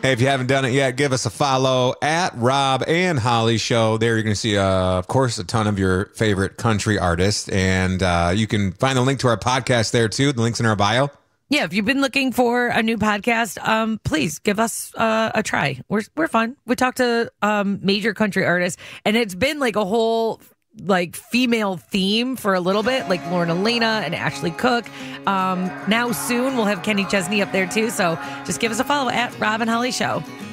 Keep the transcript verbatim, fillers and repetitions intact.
Hey, if you haven't done it yet, give us a follow at Rob and Holly Show. There you're going to see, uh, of course, a ton of your favorite country artists. And uh, you can find the link to our podcast there, too. The link's in our bio. Yeah, if you've been looking for a new podcast, um, please give us uh, a try. We're we're fun. We talk to um, major country artists, and it's been like a whole like female theme for a little bit, like Lauren Elena and Ashley Cook. Um, now soon we'll have Kenny Chesney up there too. So just give us a follow at Rob and Holly Show.